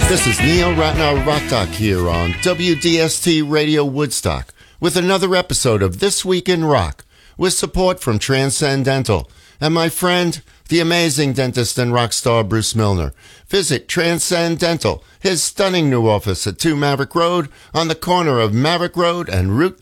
This is Neil Ratner Rock Doc here on WDST Radio Woodstock with another episode of This Week in Rock with support from Transcendental and my friend, the amazing dentist and rock star Bruce Milner. Visit Transcendental, his stunning new office at 2 Maverick Road on the corner of Maverick Road and Route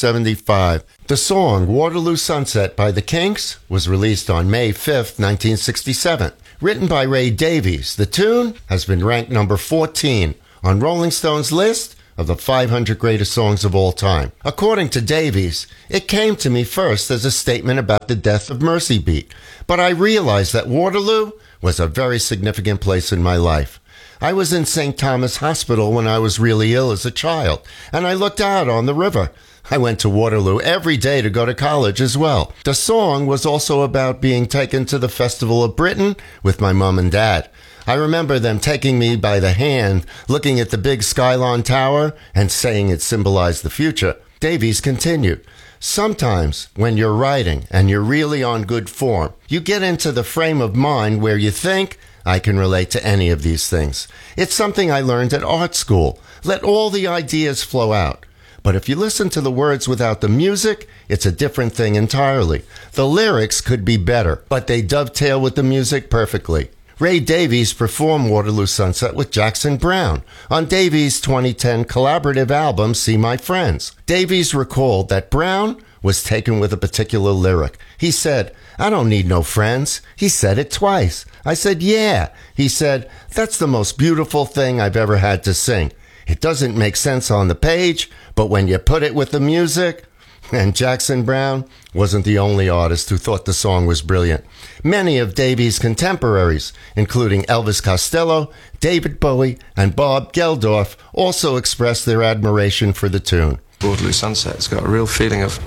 375. The song Waterloo Sunset by the Kinks was released on May 5th, 1967. Written by Ray Davies, the tune has been ranked number 14 on Rolling Stone's list of the 500 greatest songs of all time. According to Davies, it came to me first as a statement about the death of Mercy Beat, but I realized that Waterloo was a very significant place in my life. I was in St. Thomas Hospital when I was really ill as a child, and I looked out on the river. I went to Waterloo every day to go to college as well. The song was also about being taken to the Festival of Britain with my mom and dad. I remember them taking me by the hand, looking at the big Skylon Tower and saying it symbolized the future. Davies continued, sometimes when you're writing and you're really on good form, you get into the frame of mind where you think, I can relate to any of these things. It's something I learned at art school. Let all the ideas flow out. But if you listen to the words without the music, it's a different thing entirely. The lyrics could be better, but they dovetail with the music perfectly. Ray Davies performed Waterloo Sunset with Jackson Browne on Davies' 2010 collaborative album, See My Friends. Davies recalled that Browne was taken with a particular lyric. He said, I don't need no friends. He said it twice. I said, yeah. He said, that's the most beautiful thing I've ever had to sing. It doesn't make sense on the page, but when you put it with the music... And Jackson Browne wasn't the only artist who thought the song was brilliant. Many of Davies' contemporaries, including Elvis Costello, David Bowie, and Bob Geldof, also expressed their admiration for the tune. Waterloo Sunset's got a real feeling of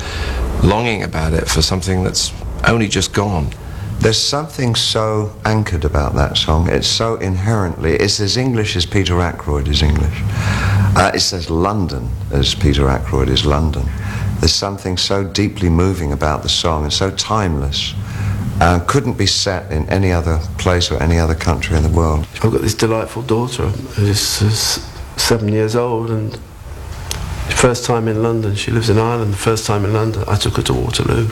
longing about it for something that's only just gone. There's something so anchored about that song. It's so inherently, it's as English as Peter Ackroyd is English. It's as London as Peter Ackroyd is London. There's something so deeply moving about the song and so timeless. Couldn't be set in any other place or any other country in the world. I've got this delightful daughter who's 7 years old, and first time in London, she lives in Ireland, the first time in London, I took her to Waterloo.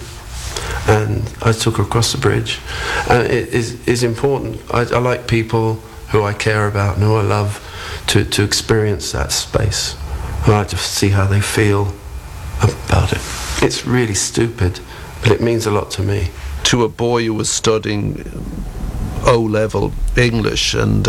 And I took her across the bridge. And it is important. I like people who I care about and who I love to experience that space. I like to see how they feel about it. It's really stupid, but it means a lot to me. To a boy who was studying O-level English, and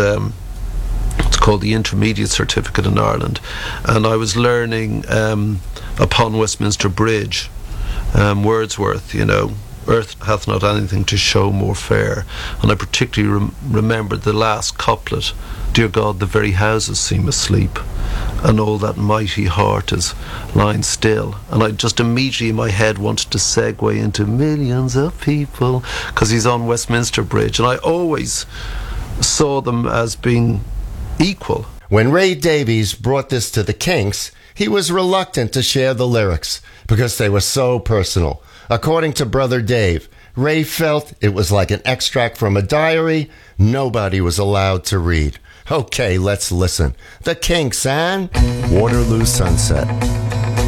it's called the Intermediate Certificate in Ireland, and I was learning upon Westminster Bridge, Wordsworth, you know, earth hath not anything to show more fair. And I particularly remembered the last couplet, dear God, the very houses seem asleep, and all that mighty heart is lying still. And I just immediately in my head wanted to segue into millions of people, because he's on Westminster Bridge, and I always saw them as being equal. When Ray Davies brought this to the Kinks, he was reluctant to share the lyrics because they were so personal. According to Brother Dave, Ray felt it was like an extract from a diary nobody was allowed to read. Okay, let's listen. The Kinks and Waterloo Sunset.